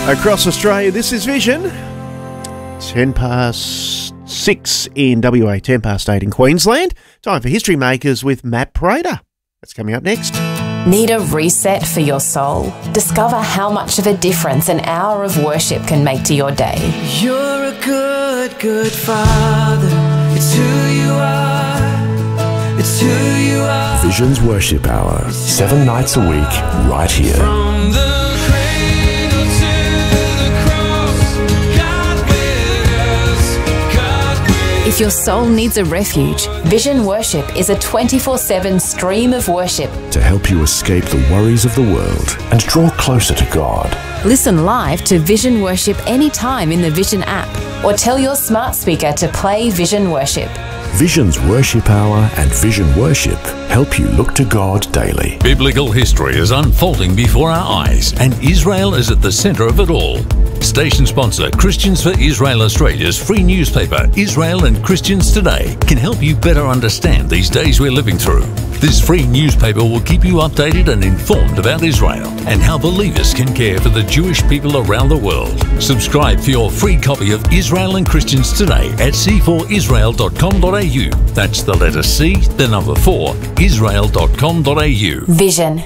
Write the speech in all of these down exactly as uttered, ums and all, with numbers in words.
Across Australia, this is Vision. ten past six in W A, ten past eight in Queensland. Time for History Makers with Matt Prater. That's coming up next. Need a reset for your soul? Discover how much of a difference an hour of worship can make to your day. You're a good, good father. It's who you are. It's who you are. Vision's Worship Hour, seven nights a week, right here. From the cradle to the cross, God with us, God with us. If your soul needs a refuge, Vision Worship is a twenty-four seven stream of worship. To help you escape the worries of the world and draw closer to God. Listen live to Vision Worship anytime in the Vision app, or tell your smart speaker to play Vision Worship. Vision's Worship Hour and Vision Worship help you look to God daily. Biblical history is unfolding before our eyes, and Israel is at the centre of it all. Station sponsor Christians for Israel Australia's free newspaper, Israel and Christians Today, can help you better understand these days we're living through. This free newspaper will keep you updated and informed about Israel and how believers can care for the Jewish people around the world. Subscribe for your free copy of Israel and Christians Today at c four israel dot com dot a u. That's the letter C, the number four, israel dot com dot a u. Vision.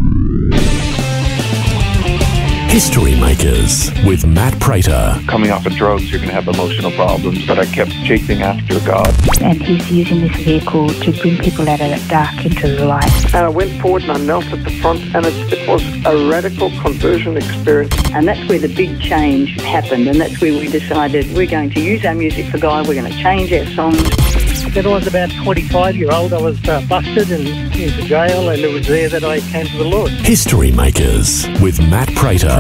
History Makers with Matt Prater. Coming off of drugs, you're going to have emotional problems, but I kept chasing after God. And he's using this vehicle to bring people out of that dark into the light. And I went forward and I knelt at the front, and it, it was a radical conversion experience. And that's where the big change happened, and that's where we decided we're going to use our music for God, we're going to change our songs. When I was about twenty-five year old, I was uh, busted and into jail, and it was there that I came to the Lord. History Makers with Matt Prater.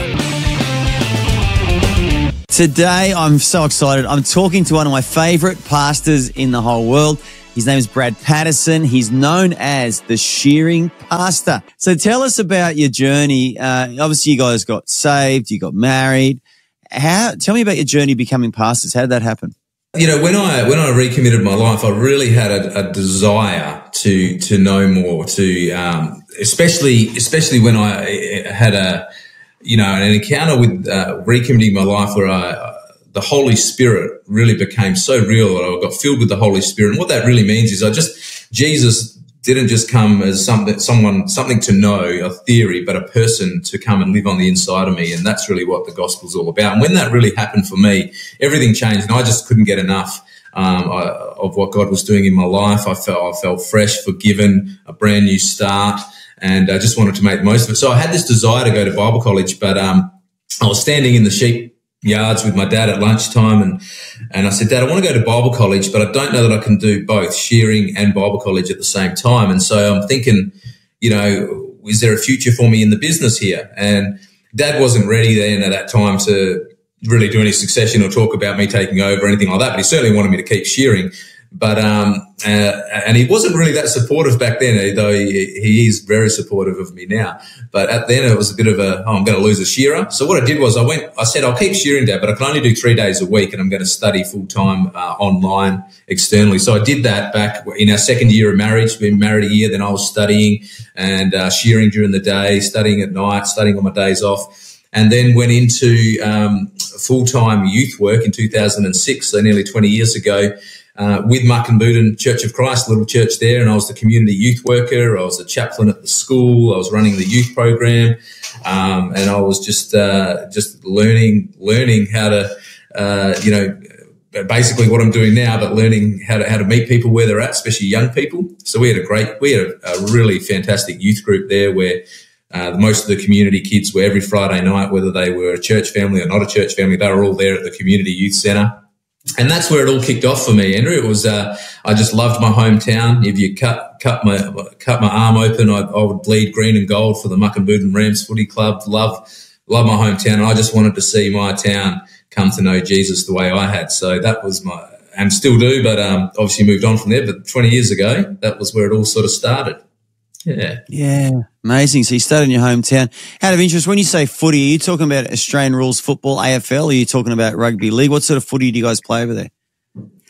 Today, I'm so excited. I'm talking to one of my favourite pastors in the whole world. His name is Brad Patterson. He's known as the Shearing Pastor. So tell us about your journey. Uh, obviously, you guys got saved, you got married. How? Tell me about your journey becoming pastors. How did that happen? You know, when I when I recommitted my life, I really had a, a desire to to know more. To um, especially especially when I had a you know an encounter with uh, recommitting my life, where I, uh, the Holy Spirit really became so real that I got filled with the Holy Spirit. And what that really means is, I just Jesus didn't just come as something someone something to know, a theory, but a person to come and live on the inside of me. And that's really what the gospel's all about. And when that really happened for me, everything changed, and I just couldn't get enough um, I, of what God was doing in my life. I felt I felt fresh, forgiven, a brand new start, and I just wanted to make the most of it. So I had this desire to go to Bible college, but um, I was standing in the sheep yards with my dad at lunchtime, and and I said, Dad, I want to go to Bible college, but I don't know that I can do both shearing and Bible college at the same time. And so I'm thinking, you know, is there a future for me in the business here? And Dad wasn't ready then at that time to really do any succession or talk about me taking over or anything like that, but he certainly wanted me to keep shearing. But um, uh, and he wasn't really that supportive back then, though he, he is very supportive of me now. But at then it was a bit of a, oh, I'm going to lose a shearer. So what I did was I went, I said, I'll keep shearing, Dad, but I can only do three days a week, and I'm going to study full time uh, online externally. So I did that back in our second year of marriage. Been married a year, then I was studying and uh, shearing during the day, studying at night, studying on my days off. And then went into um, full-time youth work in two thousand six, so nearly twenty years ago. Uh, with Muckenbooten Church of Christ, a little church there, and I was the community youth worker. I was a chaplain at the school. I was running the youth program, um, and I was just uh, just learning learning how to, uh, you know, basically what I'm doing now, but learning how to how to meet people where they're at, especially young people. So we had a great, we had a, a really fantastic youth group there, where uh, most of the community kids were every Friday night, whether they were a church family or not a church family, they were all there at the community youth centre. And that's where it all kicked off for me, Andrew. It was, uh, I just loved my hometown. If you cut, cut my, cut my arm open, I, I would bleed green and gold for the Muckenbooten Rams footy club. Love, love my hometown. And I just wanted to see my town come to know Jesus the way I had. So that was my, and still do, but, um, obviously moved on from there. But twenty years ago, that was where it all sort of started. Yeah. Yeah. Amazing. So you started in your hometown. Out of interest, when you say footy, are you talking about Australian rules football, A F L, or are you talking about rugby league? What sort of footy do you guys play over there?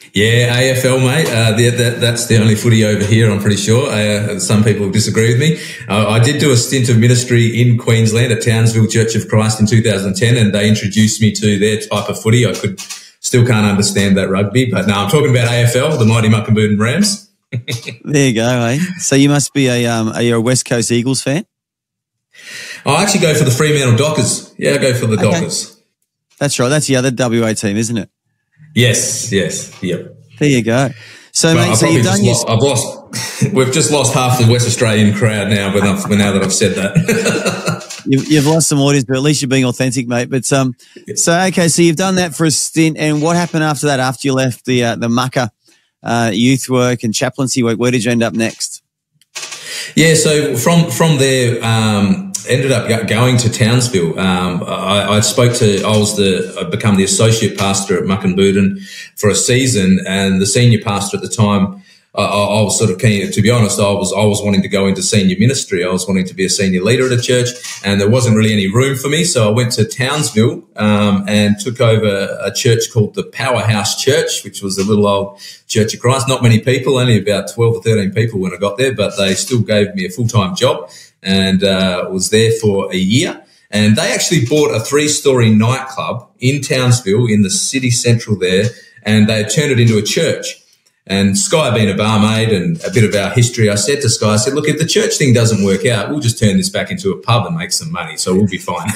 Yeah, A F L, mate. Uh, the, that, that's the only footy over here, I'm pretty sure. Uh, some people disagree with me. Uh, I did do a stint of ministry in Queensland at Townsville Church of Christ in two thousand ten, and they introduced me to their type of footy. I could still can't understand that rugby, but no, I'm talking about A F L, the mighty Muckenbooden Rams. There you go, eh? So you must be a um, are you a West Coast Eagles fan? I actually go for the Fremantle Dockers. Yeah, I go for the Okay. Dockers. That's right. That's the other W A team, isn't it? Yes, yes, yep. There you go. So, Well, mate, I've so probably you've done just your. lost, I've lost. We've just lost half the West Australian crowd now. When I've, now that I've said that. You've, you've lost some audience, but at least you're being authentic, mate. But um, so okay, so you've done that for a stint, and what happened after that? After you left the uh, the Mucka uh, youth work and chaplaincy work, where did you end up next? Yeah, so from from there, um, ended up go- going to Townsville. Um, I, I spoke to, I was the, I'd become the associate pastor at Muckenbooden for a season, and the senior pastor at the time, I, I was sort of keen, to be honest, I was, I was wanting to go into senior ministry. I was wanting to be a senior leader at a church, and there wasn't really any room for me. So I went to Townsville, um, and took over a church called the Powerhouse Church, which was a little old Church of Christ. Not many people, only about twelve or thirteen people when I got there, but they still gave me a full-time job, and, uh, was there for a year. And they actually bought a three-story nightclub in Townsville in the city central there, and they had turned it into a church. And Sky being a barmaid and a bit of our history, I said to Sky, I said, look, if the church thing doesn't work out, we'll just turn this back into a pub and make some money. So we'll be fine.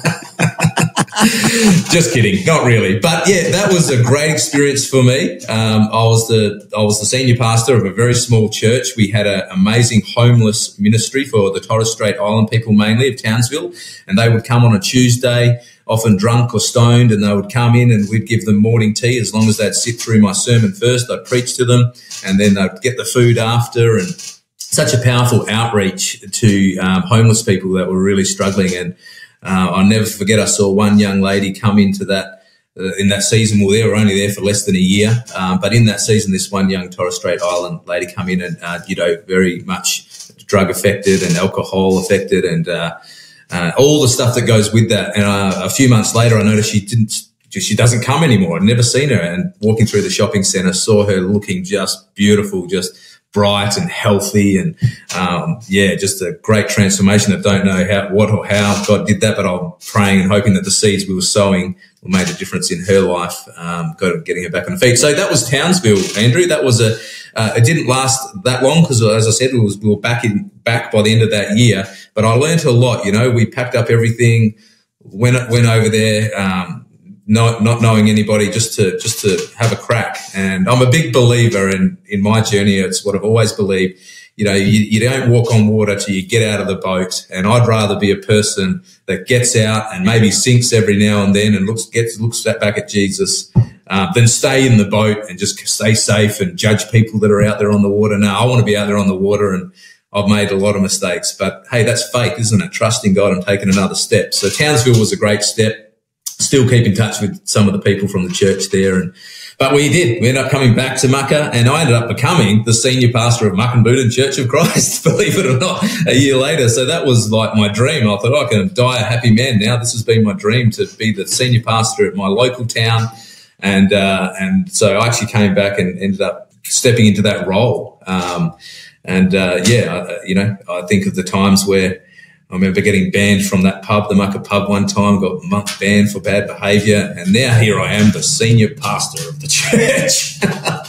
Just kidding. Not really. But yeah, that was a great experience for me. Um, I was the, I was the senior pastor of a very small church. We had an amazing homeless ministry for the Torres Strait Island people, mainly of Townsville. And they would come on a Tuesday, often drunk or stoned, and they would come in and we'd give them morning tea. As long as they'd sit through my sermon first, I'd preach to them, and then they'd get the food after. And such a powerful outreach to um, homeless people that were really struggling. And uh, I'll never forget, I saw one young lady come into that, uh, in that season. Well, they were only there for less than a year. Um, but in that season, this one young Torres Strait Island lady come in and, uh, you know, very much drug affected and alcohol affected, and, uh, Uh, all the stuff that goes with that. And uh, a few months later, I noticed she didn't, she doesn't come anymore. I'd never seen her. And walking through the shopping centre, saw her looking just beautiful, just bright and healthy. And, um, yeah, just a great transformation. I don't know how, what or how God did that, but I'm praying and hoping that the seeds we were sowing made a difference in her life, um, getting her back on her feet. So that was Townsville, Andrew. That was a, uh, it didn't last that long because, as I said, it was, we were back in, back by the end of that year. But I learned a lot, you know. We packed up everything, went went over there, um, not not knowing anybody, just to just to have a crack. And I'm a big believer in in my journey. It's what I've always believed. You know, you, you don't walk on water till you get out of the boat. And I'd rather be a person that gets out and maybe sinks every now and then and looks gets looks back at Jesus, uh, than stay in the boat and just stay safe and judge people that are out there on the water. No, I want to be out there on the water, and I've made a lot of mistakes, but hey, that's faith, isn't it? Trusting God and taking another step. So Townsville was a great step. Still keep in touch with some of the people from the church there. And, but we did. We ended up coming back to Mucka, and I ended up becoming the senior pastor of Muckenbooden Church of Christ, believe it or not, a year later. So that was like my dream. I thought, oh, I can die a happy man now. This has been my dream, to be the senior pastor at my local town. And, uh, and so I actually came back and ended up stepping into that role. Um, And, uh, yeah, uh, you know, I think of the times where I remember getting banned from that pub, the Mucka pub one time, got a month banned for bad behaviour. And now here I am, the senior pastor of the church.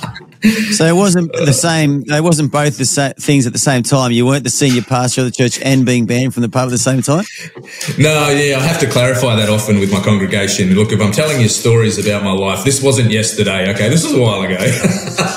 So it wasn't the same, it wasn't both the sa- things at the same time. You weren't the senior pastor of the church and being banned from the pub at the same time? No, yeah, I have to clarify that often with my congregation. Look, if I'm telling you stories about my life, this wasn't yesterday, okay? This was a while ago.